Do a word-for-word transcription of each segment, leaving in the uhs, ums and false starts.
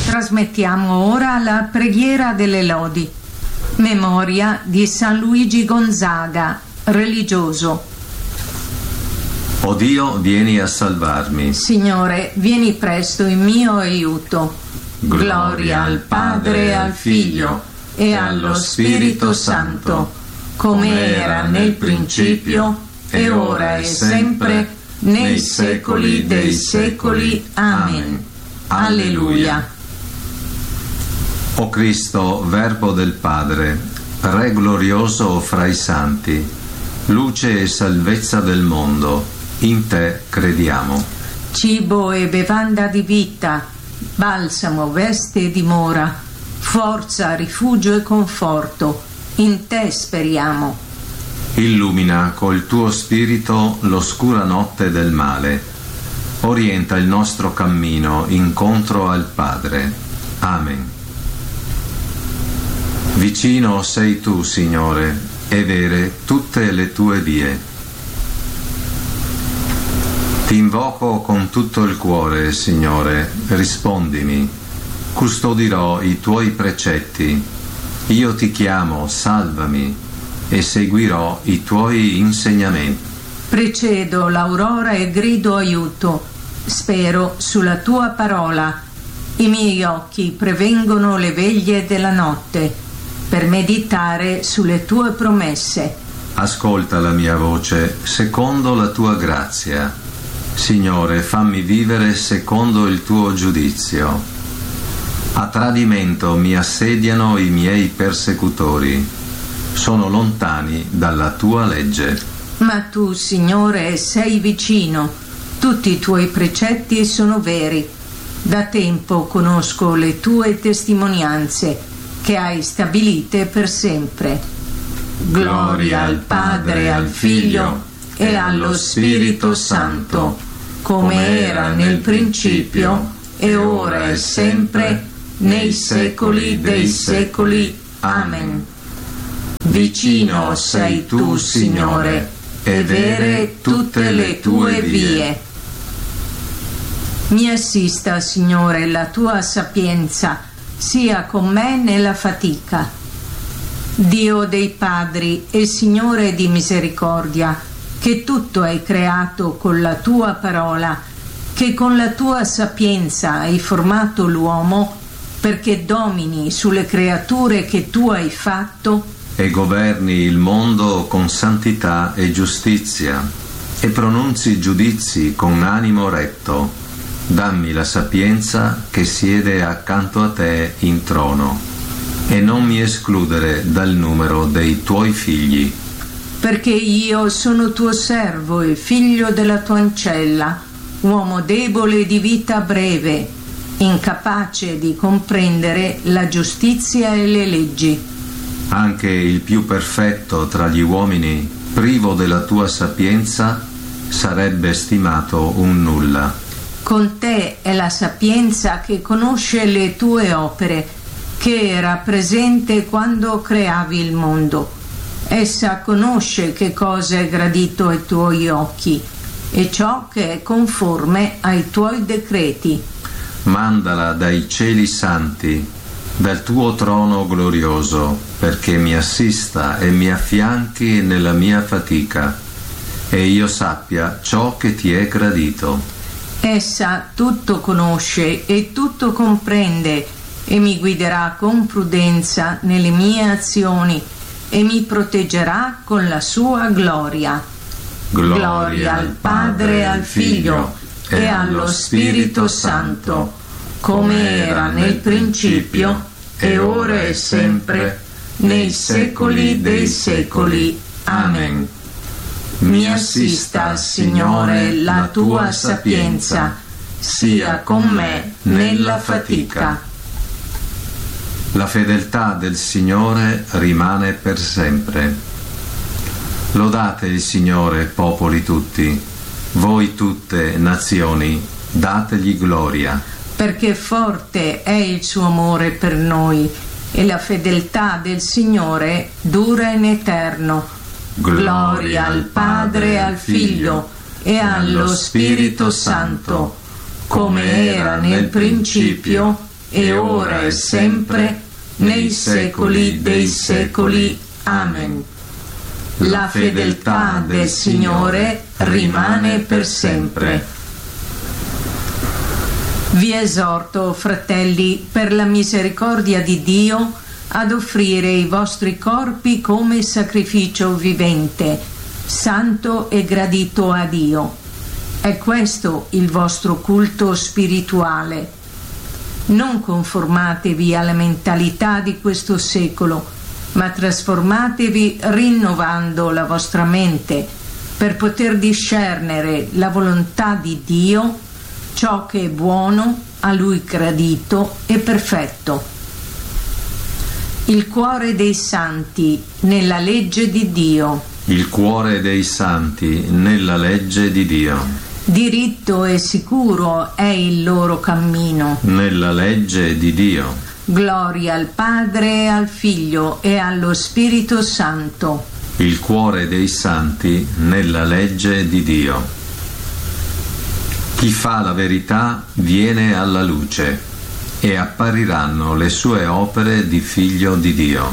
Trasmettiamo ora la preghiera delle lodi. Memoria di San Luigi Gonzaga, religioso. O Dio, vieni a salvarmi. Signore, vieni presto in mio aiuto. Gloria al Padre e al Figlio e allo Spirito Santo, come era nel principio, e ora e sempre, nei secoli dei secoli. Amen. Alleluia. O Cristo, Verbo del Padre, Re glorioso fra i santi, luce e salvezza del mondo, in te crediamo. Cibo e bevanda di vita, balsamo, veste e dimora, forza, rifugio e conforto, in te speriamo. Illumina col tuo spirito l'oscura notte del male, orienta il nostro cammino incontro al Padre. Amen. Vicino sei tu, Signore, e vere tutte le tue vie. Ti invoco con tutto il cuore, Signore, rispondimi. Custodirò i tuoi precetti. Io ti chiamo, salvami, e seguirò i tuoi insegnamenti. Precedo l'aurora e grido aiuto. Spero sulla tua parola. I miei occhi prevengono le veglie della notte per meditare sulle tue promesse. Ascolta la mia voce secondo la tua grazia. Signore, fammi vivere secondo il tuo giudizio. A tradimento mi assediano i miei persecutori. Sono lontani dalla tua legge. Ma tu, Signore, sei vicino. Tutti i tuoi precetti sono veri. Da tempo conosco le tue testimonianze, che hai stabilite per sempre. Gloria al Padre e al Figlio e allo Spirito Santo, come era nel principio, e ora e sempre, nei secoli dei secoli. Amen. Vicino sei tu, Signore, e vere tutte le tue vie. Mi assista, Signore, la tua sapienza, sia con me nella fatica. Dio dei padri e Signore di misericordia, che tutto hai creato con la tua parola, che con la tua sapienza hai formato l'uomo, perché domini sulle creature che tu hai fatto e governi il mondo con santità e giustizia, e pronunzi giudizi con animo retto. Dammi la sapienza che siede accanto a te in trono, e non mi escludere dal numero dei tuoi figli. Perché io sono tuo servo e figlio della tua ancella, uomo debole di vita breve, incapace di comprendere la giustizia e le leggi. Anche il più perfetto tra gli uomini, privo della tua sapienza, sarebbe stimato un nulla. Con te è la sapienza che conosce le tue opere, che era presente quando creavi il mondo. Essa conosce che cosa è gradito ai tuoi occhi e ciò che è conforme ai tuoi decreti. Mandala dai cieli santi, dal tuo trono glorioso, perché mi assista e mi affianchi nella mia fatica, e io sappia ciò che ti è gradito. Essa tutto conosce e tutto comprende, e mi guiderà con prudenza nelle mie azioni, e mi proteggerà con la sua gloria. Gloria, Gloria al Padre e al Figlio e allo Spirito Santo, come era nel principio, e ora e sempre, nei secoli dei secoli. Amen. Mi assista, Signore, la tua sapienza, sia con me nella fatica. La fedeltà del Signore rimane per sempre. Lodate il Signore, popoli tutti, voi tutte nazioni, dategli gloria. Perché forte è il suo amore per noi, e la fedeltà del Signore dura in eterno. Gloria al Padre e al Figlio e allo Spirito Santo, come era nel principio, e ora e sempre, nei secoli dei secoli. Amen. La fedeltà del Signore rimane per sempre. Vi esorto, fratelli, per la misericordia di Dio, ad offrire i vostri corpi come sacrificio vivente, santo e gradito a Dio. È questo il vostro culto spirituale. Non conformatevi alla mentalità di questo secolo, ma trasformatevi rinnovando la vostra mente per poter discernere la volontà di Dio, ciò che è buono, a Lui gradito e perfetto. Il cuore dei santi nella legge di Dio. Il cuore dei santi nella legge di Dio. Diritto e sicuro è il loro cammino. Nella legge di Dio. Gloria al Padre, al Figlio e allo Spirito Santo. Il cuore dei santi nella legge di Dio. Chi fa la verità viene alla luce, e appariranno le sue opere di Figlio di Dio.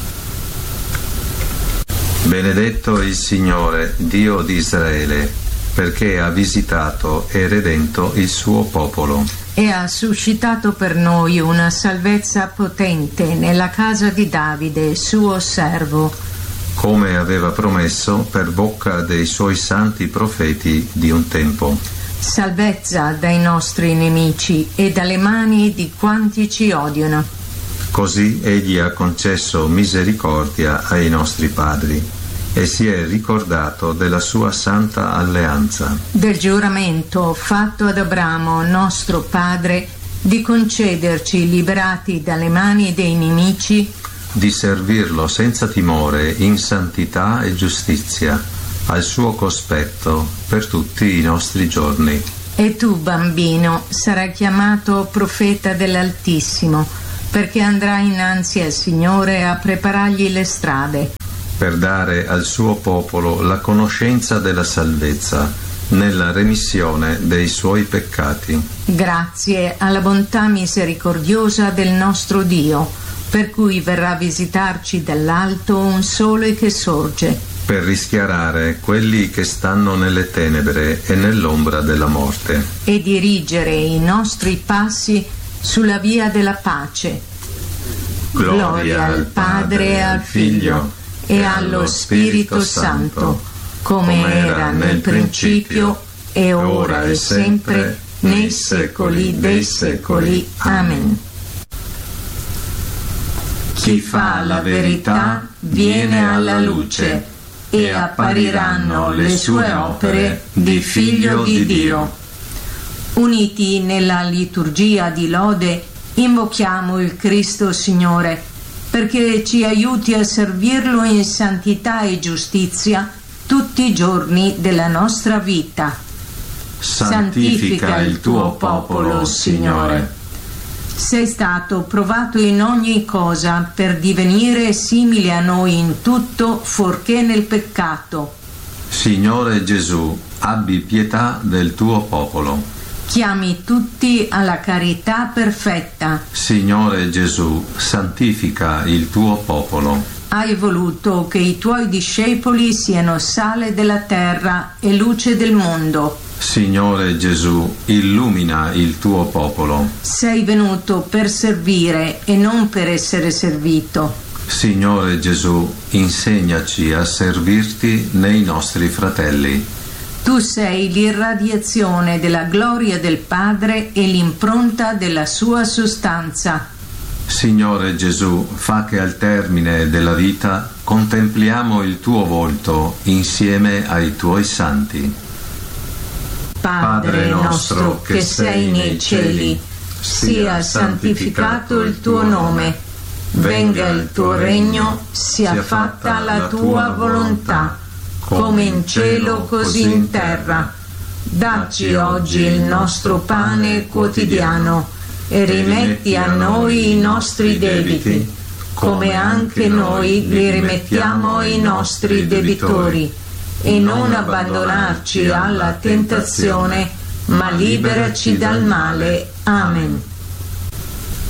Benedetto il Signore, Dio di Israele, perché ha visitato e redento il suo popolo. E ha suscitato per noi una salvezza potente nella casa di Davide, suo servo. Come aveva promesso per bocca dei suoi santi profeti di un tempo. Salvezza dai nostri nemici e dalle mani di quanti ci odiano. Così egli ha concesso misericordia ai nostri padri e si è ricordato della sua santa alleanza. Del giuramento fatto ad Abramo, nostro padre, di concederci, liberati dalle mani dei nemici, di servirlo senza timore in santità e giustizia, al suo cospetto per tutti i nostri giorni. E tu, bambino, sarai chiamato profeta dell'Altissimo, perché andrai innanzi al Signore a preparargli le strade, per dare al suo popolo la conoscenza della salvezza, nella remissione dei suoi peccati. Grazie alla bontà misericordiosa del nostro Dio, per cui verrà a visitarci dall'alto un sole che sorge, per rischiarare quelli che stanno nelle tenebre e nell'ombra della morte, e dirigere i nostri passi sulla via della pace. Gloria, Gloria al Padre e al Figlio e allo Spirito Santo, come era nel principio, e ora e sempre, nei secoli dei secoli. Amen. Chi fa la verità viene alla luce, e appariranno le sue opere di Figlio di Dio. Uniti nella liturgia di lode, invochiamo il Cristo Signore, perché ci aiuti a servirlo in santità e giustizia tutti i giorni della nostra vita. Santifica il tuo popolo, Signore. Sei stato provato in ogni cosa per divenire simile a noi in tutto, fuorché nel peccato. Signore Gesù, abbi pietà del tuo popolo. Chiami tutti alla carità perfetta. Signore Gesù, santifica il tuo popolo. Hai voluto che i tuoi discepoli siano sale della terra e luce del mondo. Signore Gesù, illumina il tuo popolo. Sei venuto per servire e non per essere servito. Signore Gesù, insegnaci a servirti nei nostri fratelli. Tu sei l'irradiazione della gloria del Padre e l'impronta della sua sostanza. Signore Gesù, fa che al termine della vita contempliamo il tuo volto insieme ai tuoi santi. Padre nostro che sei nei cieli, sia santificato il tuo nome, venga il tuo regno, sia fatta la tua volontà, come in cielo così in terra. Dacci oggi il nostro pane quotidiano e rimetti a noi i nostri debiti, come anche noi li rimettiamo ai nostri debitori, e non abbandonarci alla tentazione, ma liberaci dal male. Amen.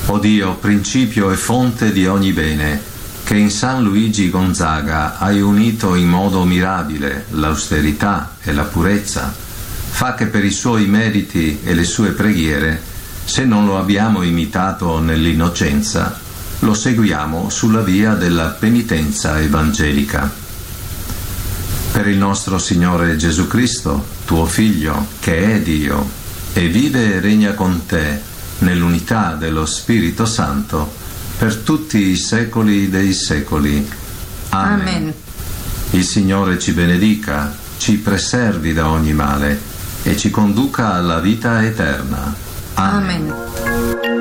O Dio, principio e fonte di ogni bene, che in San Luigi Gonzaga hai unito in modo mirabile l'austerità e la purezza, fa che per i suoi meriti e le sue preghiere, se non lo abbiamo imitato nell'innocenza, lo seguiamo sulla via della penitenza evangelica. Per il nostro Signore Gesù Cristo, tuo Figlio, che è Dio, e vive e regna con te nell'unità dello Spirito Santo, per tutti i secoli dei secoli. Amen. Amen. Il Signore ci benedica, ci preservi da ogni male e ci conduca alla vita eterna. Amen. Amen.